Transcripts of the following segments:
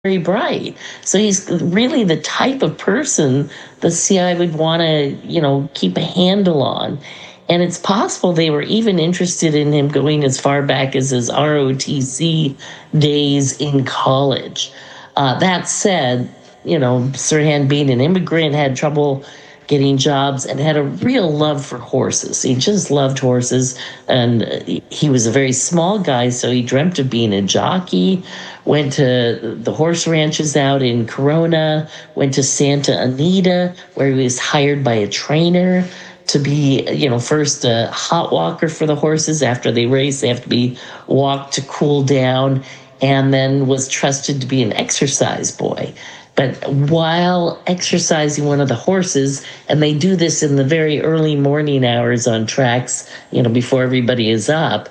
very bright. So he's really the type of person the CIA would want to, keep a handle on. And it's possible they were even interested in him going as far back as his ROTC days in college. That said, Sirhan, being an immigrant, had trouble getting jobs and had a real love for horses. He just loved horses. And he was a very small guy, so he dreamt of being a jockey, went to the horse ranches out in Corona, went to Santa Anita, where he was hired by a trainer to be, first a hot walker for the horses. After they race, they have to be walked to cool down, and then was trusted to be an exercise boy. But while exercising one of the horses, and they do this in the very early morning hours on tracks, before everybody is up,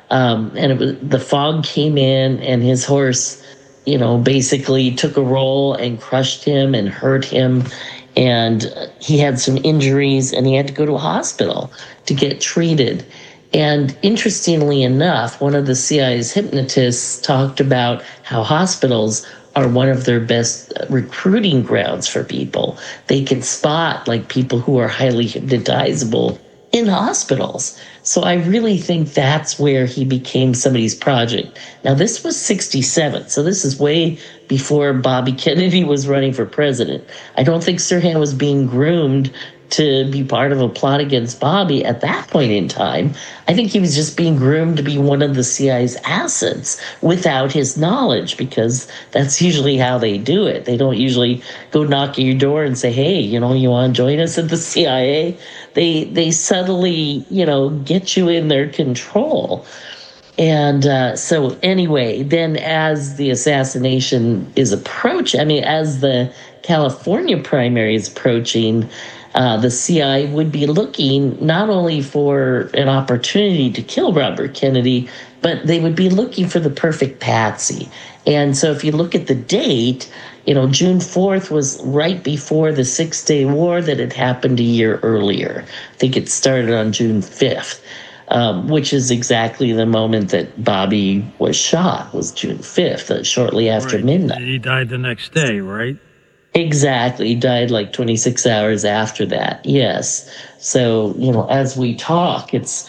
the fog came in, and his horse, basically took a roll and crushed him and hurt him. And he had some injuries, and he had to go to a hospital to get treated. And interestingly enough, one of the CIA's hypnotists talked about how hospitals are one of their best recruiting grounds for people. They can spot people who are highly hypnotizable in hospitals. So I really think that's where he became somebody's project. Now, this was 1967, so this is way before Bobby Kennedy was running for president. I don't think Sirhan was being groomed to be part of a plot against Bobby at that point in time. I think he was just being groomed to be one of the CIA's assets without his knowledge, because that's usually how they do it. They don't usually go knock at your door and say, hey, you want to join us at the CIA? They subtly, get you in their control. And so anyway, then as the assassination is approaching, as the California primary is approaching, the CIA would be looking not only for an opportunity to kill Robert Kennedy, but they would be looking for the perfect patsy. And so if you look at the date, June 4th was right before the Six-Day War that had happened a year earlier. I think it started on June 5th, which is exactly the moment that Bobby was shot, was June 5th, shortly after midnight. He died the next day, right? Exactly. He died 26 hours after that. Yes. So, as we talk, it's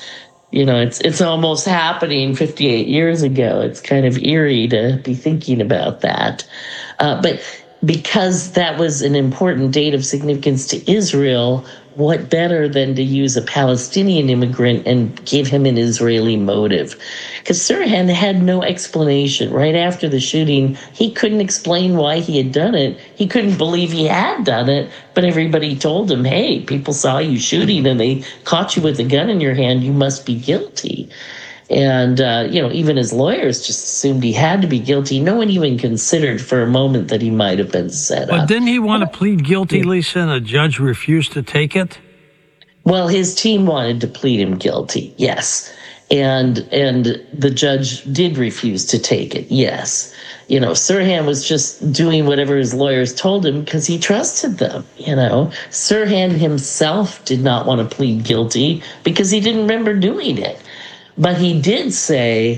almost happening 58 years ago. It's kind of eerie to be thinking about that. But because that was an important date of significance to Israel, what better than to use a Palestinian immigrant and give him an Israeli motive? Because Sirhan had no explanation. Right after the shooting, he couldn't explain why he had done it. He couldn't believe he had done it, but everybody told him, hey, people saw you shooting and they caught you with a gun in your hand. You must be guilty. And, even his lawyers just assumed he had to be guilty. No one even considered for a moment that he might have been set up. But didn't he want to plead guilty, Lisa, and a judge refused to take it? Well, his team wanted to plead him guilty, yes. And the judge did refuse to take it, yes. Sirhan was just doing whatever his lawyers told him because he trusted them, Sirhan himself did not want to plead guilty because he didn't remember doing it. But he did say,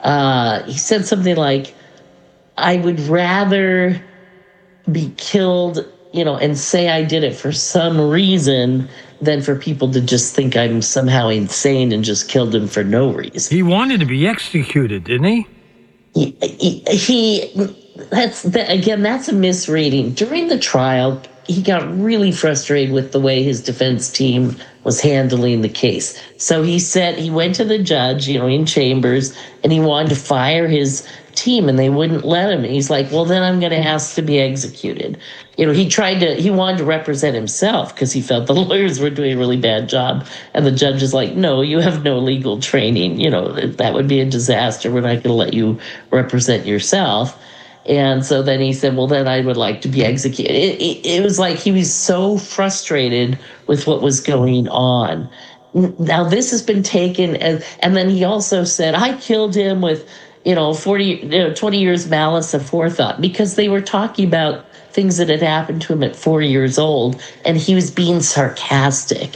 he said something like, I would rather be killed, and say I did it for some reason than for people to just think I'm somehow insane and just killed him for no reason. He wanted to be executed, didn't he? That's a misreading. During the trial, he got really frustrated with the way his defense team was handling the case. So he said he went to the judge, in chambers, and he wanted to fire his team, and they wouldn't let him. And he's like, well, then I'm going to ask to be executed. He wanted to represent himself because he felt the lawyers were doing a really bad job. And the judge is like, no, you have no legal training. That would be a disaster. We're not going to let you represent yourself. And so then he said, well, then I would like to be executed. It was like he was so frustrated with what was going on. Now, this has been taken and then he also said, I killed him with, 20 years malice aforethought, because they were talking about things that had happened to him at 4 years old, and he was being sarcastic.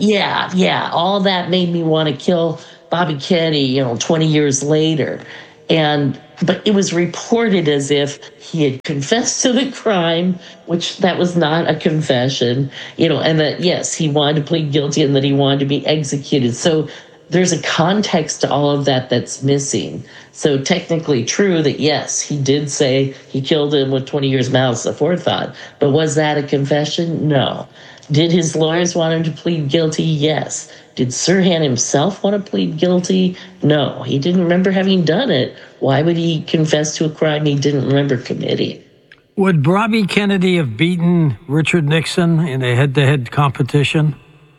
Yeah, all that made me want to kill Bobby Kennedy, 20 years later. But it was reported as if he had confessed to the crime, which that was not a confession, and that, yes, he wanted to plead guilty and that he wanted to be executed. So there's a context to all of that that's missing. So technically true that, yes, he did say he killed him with 20 years malice aforethought. But was that a confession? No. Did his lawyers want him to plead guilty? Yes. Did Sirhan himself want to plead guilty? No. He didn't remember having done it. Why would he confess to a crime he didn't remember committing? Would Bobby Kennedy have beaten Richard Nixon in a head-to-head competition?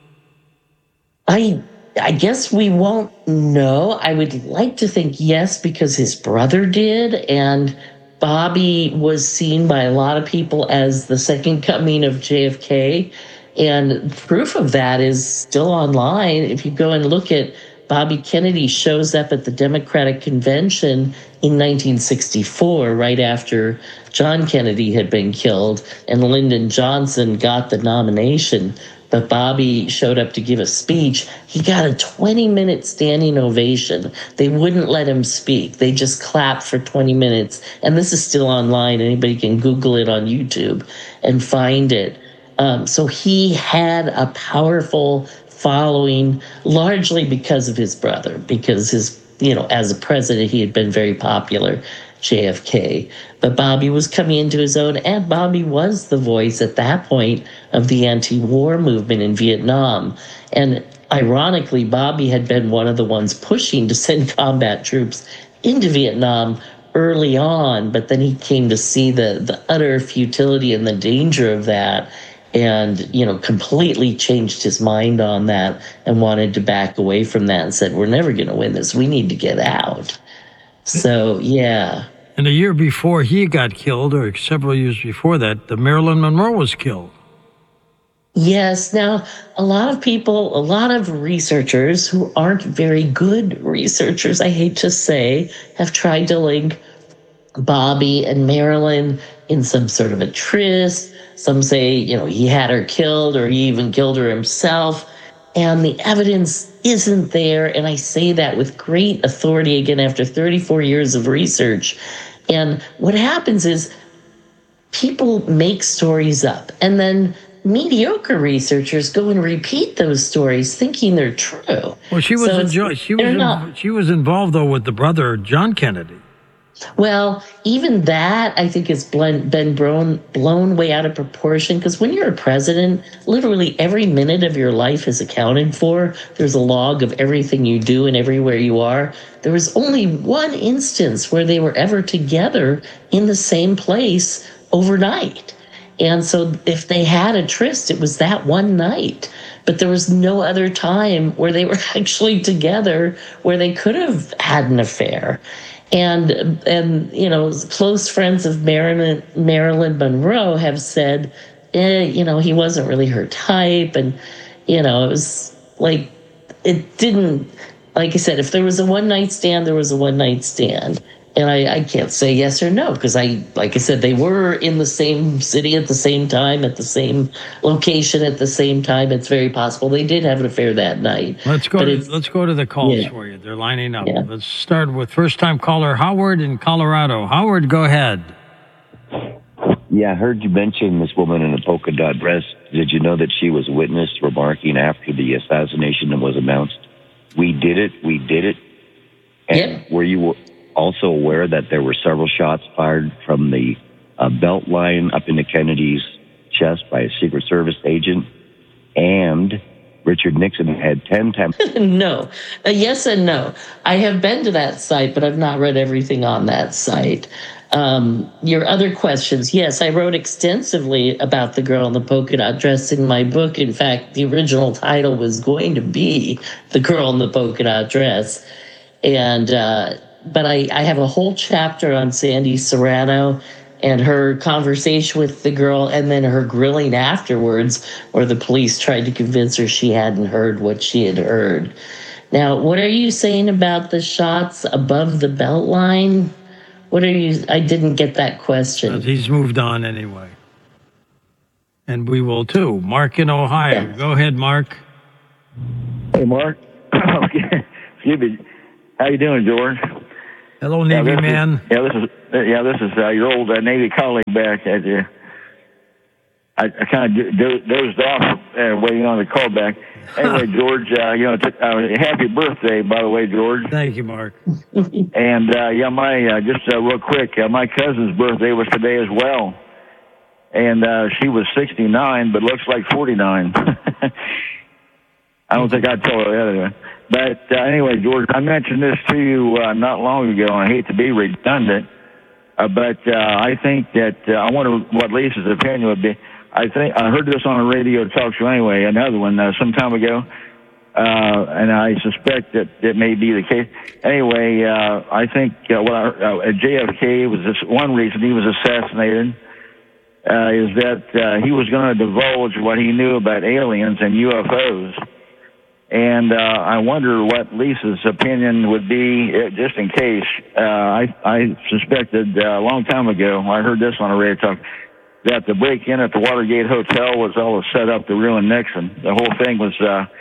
I guess we won't know. I would like to think yes, because his brother did, and Bobby was seen by a lot of people as the second coming of JFK, and proof of that is still online. If you go and look at Bobby Kennedy shows up at the Democratic Convention in 1964, right after John Kennedy had been killed, and Lyndon Johnson got the nomination. But Bobby showed up to give a speech. He got a 20-minute standing ovation. They wouldn't let him speak. They just clapped for 20 minutes. And this is still online. Anybody can Google it on YouTube and find it. So he had a powerful following, largely because of his brother, because as a president, he had been very popular, JFK. But Bobby was coming into his own, and Bobby was the voice at that point of the anti-war movement in Vietnam. And ironically, Bobby had been one of the ones pushing to send combat troops into Vietnam early on, but then he came to see the utter futility and the danger of that, and completely changed his mind on that and wanted to back away from that and said, we're never going to win this. We need to get out. So, yeah. And a year before he got killed, or several years before that, the Marilyn Monroe was killed. Yes. Now, a lot of researchers who aren't very good researchers, I hate to say, have tried to link Bobby and Marilyn in some sort of a tryst. Some say, he had her killed, or he even killed her himself. And the evidence isn't there. And I say that with great authority, again, after 34 years of research. And what happens is people make stories up, and then mediocre researchers go and repeat those stories thinking they're true. Well, she was involved, though, with the brother, John Kennedy. Well, even that, I think, has been blown way out of proportion, because when you're a president, literally every minute of your life is accounted for. There's a log of everything you do and everywhere you are. There was only one instance where they were ever together in the same place overnight. And so if they had a tryst, it was that one night. But there was no other time where they were actually together where they could have had an affair. And close friends of Marilyn Monroe have said, he wasn't really her type. And, it was like, it didn't, like I said, if there was a one-night stand, there was a one-night stand. And I can't say yes or no, because like I said, they were in the same city at the same time, at the same location at the same time. It's very possible they did have an affair that night. Let's go to the calls for you. They're lining up. Yeah. Let's start with first-time caller Howard in Colorado. Howard, go ahead. Yeah, I heard you mention this woman in a polka dot dress. Did you know that she was witnessed remarking after the assassination was announced, "We did it, we did it"? And were you also aware that there were several shots fired from the belt line up into Kennedy's chest by a Secret Service agent, and Richard Nixon had 10 times? No. Yes and no. I have been to that site, but I've not read everything on that site. Your other questions, yes, I wrote extensively about the girl in the polka dot dress in my book. In fact, the original title was going to be The Girl in the Polka Dot Dress. And but I have a whole chapter on Sandy Serrano and her conversation with the girl, and then her grilling afterwards, where the police tried to convince her she hadn't heard what she had heard. Now, what are you saying about the shots above the belt line? I didn't get that question. He's moved on anyway. And we will too. Mark in Ohio. Yeah. Go ahead, Mark. Hey, Mark. Excuse me. How you doing, George? Hello, Navy man. This is your old Navy colleague back. I kind of dozed off waiting on the call back. Anyway, George, happy birthday, by the way, George. Thank you, Mark. And just real quick, my cousin's birthday was today as well, and she was 69, but looks like 49. I don't think I'd tell her that anyway. But anyway, George, I mentioned this to you not long ago, and I hate to be redundant, but I think that I wonder what Lisa's opinion would be. I heard this on a radio talk show anyway, another one some time ago, and I suspect that it may be the case. Anyway, I think JFK was this one reason he was assassinated is that he was going to divulge what he knew about aliens and UFOs. And I wonder what Lisa's opinion would be, just in case. I suspected a long time ago, I heard this on a radio talk, that the break-in at the Watergate Hotel was all set up to ruin Nixon. The whole thing was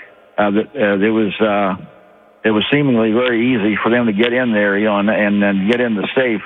it was seemingly very easy for them to get in there, and then get in the safe.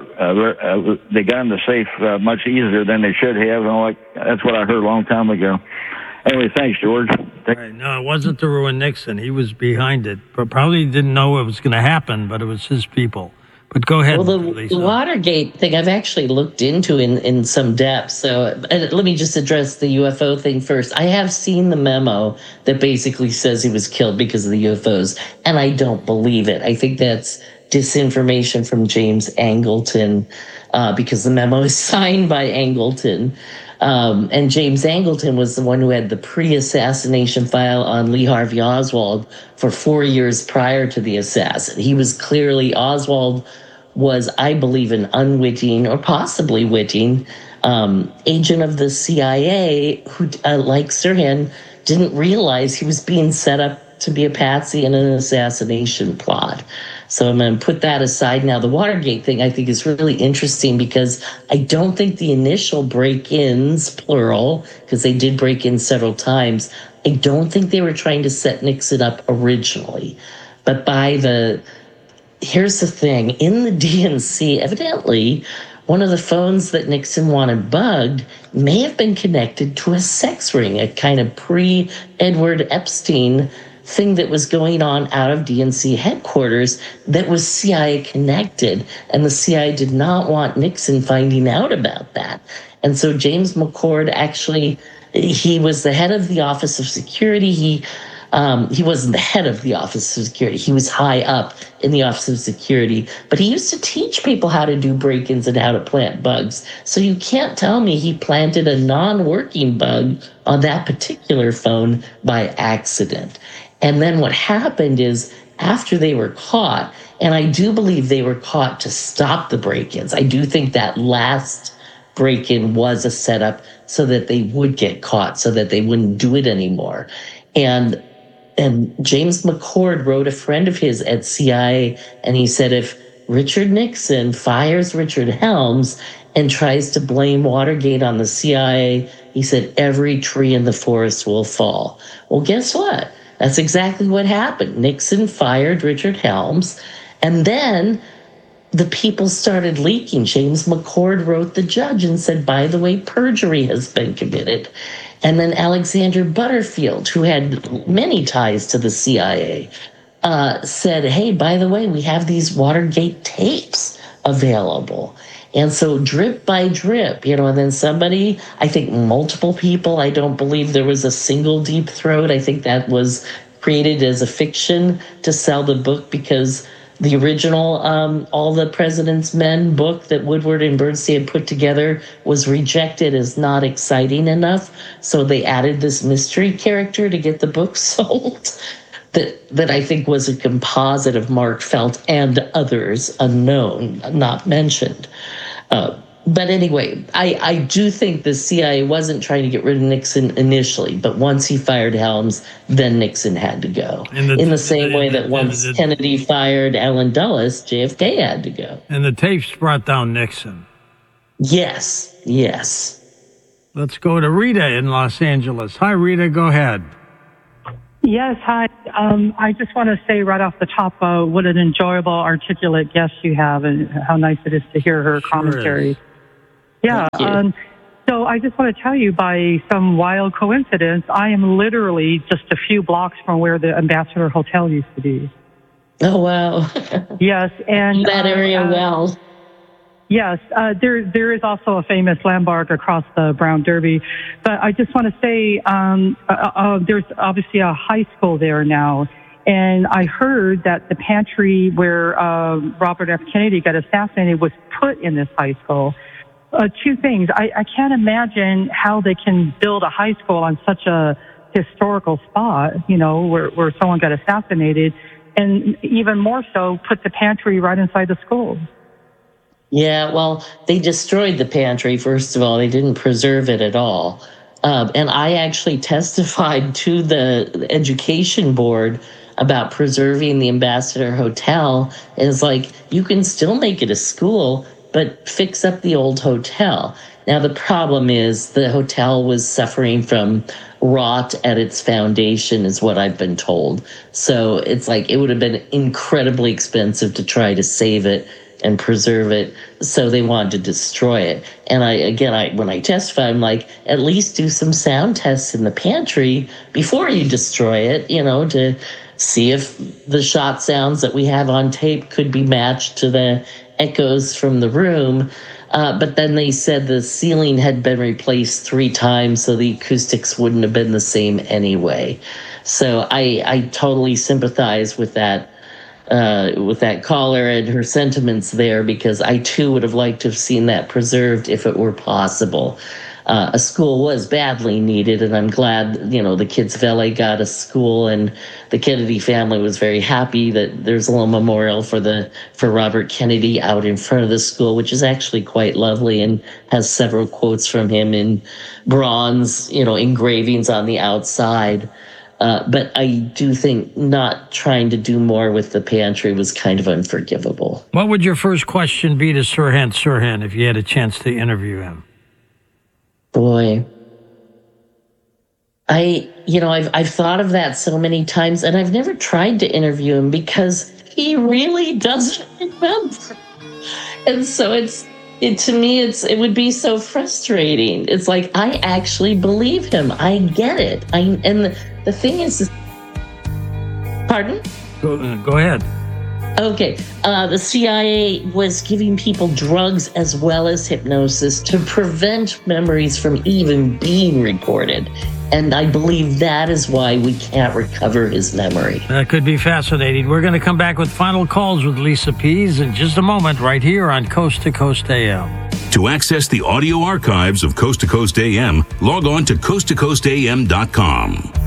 They got in the safe much easier than they should have. And that's what I heard a long time ago. Anyway, thanks, George. Right. No, it wasn't to ruin Nixon. He was behind it, but probably didn't know it was going to happen. But it was his people. But go ahead. Well, the Watergate thing I've actually looked into in some depth. So let me just address the UFO thing first. I have seen the memo that basically says he was killed because of the UFOs, and I don't believe it. I think that's disinformation from James Angleton because the memo is signed by Angleton. And James Angleton was the one who had the pre-assassination file on Lee Harvey Oswald for 4 years prior to the assassin. He was clearly, Oswald was, I believe, an unwitting or possibly witting agent of the CIA who, like Sirhan, didn't realize he was being set up to be a patsy in an assassination plot. So I'm going to put that aside now. The Watergate thing I think is really interesting because I don't think the initial break-ins, plural, because they did break in several times, I don't think they were trying to set Nixon up originally. But here's the thing, in the DNC, evidently, one of the phones that Nixon wanted bugged may have been connected to a sex ring, a kind of pre-Edward Epstein thing that was going on out of DNC headquarters that was CIA connected, and the CIA did not want Nixon finding out about that. And so James McCord actually, he was the head of the Office of Security. He wasn't the head of the Office of Security. He was high up in the Office of Security, but he used to teach people how to do break-ins and how to plant bugs. So you can't tell me he planted a non-working bug on that particular phone by accident. And then what happened is after they were caught, and I do believe they were caught to stop the break-ins. I do think that last break-in was a setup so that they would get caught, so that they wouldn't do it anymore. And James McCord wrote a friend of his at CIA, and he said if Richard Nixon fires Richard Helms and tries to blame Watergate on the CIA, he said every tree in the forest will fall. Well, guess what? That's exactly what happened. Nixon fired Richard Helms, and then the people started leaking. James McCord wrote the judge and said, by the way, perjury has been committed. And then Alexander Butterfield, who had many ties to the CIA, said, hey, by the way, we have these Watergate tapes available. And so drip by drip, and then somebody, I think multiple people, I don't believe there was a single Deep Throat. I think that was created as a fiction to sell the book because the original All the President's Men book that Woodward and Bernstein had put together was rejected as not exciting enough. So they added this mystery character to get the book sold. That I think was a composite of Mark Felt and others unknown, not mentioned. But anyway, I do think the CIA wasn't trying to get rid of Nixon initially, but once he fired Helms, then Nixon had to go. In the same way that once Kennedy fired Allen Dulles, JFK had to go. And the tapes brought down Nixon. Yes. Let's go to Rita in Los Angeles. Hi, Rita, go ahead. Yes, hi. I just want to say right off the top what an enjoyable, articulate guest you have and how nice it is to hear her commentary. Yeah. So I just want to tell you, by some wild coincidence, I am literally just a few blocks from where the Ambassador Hotel used to be. Oh, wow. Yes. And that area well. Yes, there is also a famous landmark across the Brown Derby. But I just want to say there's obviously a high school there now. And I heard that the pantry where Robert F. Kennedy got assassinated was put in this high school. Two things. I can't imagine how they can build a high school on such a historical spot, where someone got assassinated. And even more so, put the pantry right inside the school. Yeah, well, they destroyed the pantry, first of all. They didn't preserve it at all. And I actually testified to the education board about preserving the Ambassador Hotel. And it's like, you can still make it a school, but fix up the old hotel. Now, the problem is the hotel was suffering from rot at its foundation, is what I've been told. So it's like it would have been incredibly expensive to try to save it and preserve it, so they wanted to destroy it. And when I testify, I'm like, at least do some sound tests in the pantry before you destroy it, to see if the shot sounds that we have on tape could be matched to the echoes from the room. But then they said the ceiling had been replaced 3 times, so the acoustics wouldn't have been the same anyway. So I totally sympathize with that caller and her sentiments there, because I too would have liked to have seen that preserved if it were possible. A school was badly needed, and I'm glad, the kids of LA got a school, and the Kennedy family was very happy that there's a little memorial for Robert Kennedy out in front of the school, which is actually quite lovely and has several quotes from him in bronze, engravings on the outside. But I do think not trying to do more with the pantry was kind of unforgivable. What would your first question be to Sirhan Sirhan if you had a chance to interview him? Boy, I've thought of that so many times, and I've never tried to interview him because he really doesn't remember. And so to me, it would be so frustrating. It's like, I actually believe him. I get it. And the thing is, pardon? Go ahead. Okay. The CIA was giving people drugs as well as hypnosis to prevent memories from even being recorded. And I believe that is why we can't recover his memory. That could be fascinating. We're going to come back with final calls with Lisa Pease in just a moment, right here on Coast to Coast AM. To access the audio archives of Coast to Coast AM, log on to coasttocoastam.com.